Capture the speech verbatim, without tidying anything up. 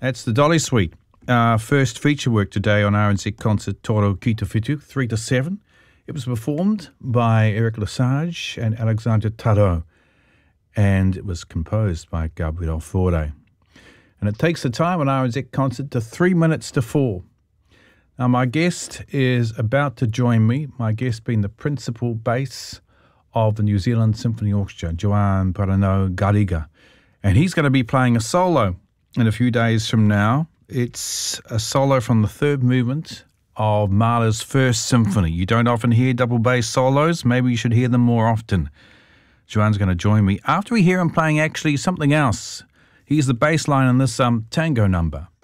That's the Dolly Suite. Our first feature work today on R N Z Concert Toro Ki Te Whitu, three to seven. It was performed by Eric Lesage and Alexandre Tarot, and it was composed by Gabriel Fauré. And it takes the time on R N Z Concert to three minutes to four. Now, my guest is about to join me, my guest being the principal bass of the New Zealand Symphony Orchestra, Joan Parano Garriga. And he's going to be playing a solo in a few days from now. It's a solo from the third movement of Mahler's First Symphony. You don't often hear double bass solos. Maybe you should hear them more often. Joan's going to join me after we hear him playing actually something else. He's the bass line in this um, tango number.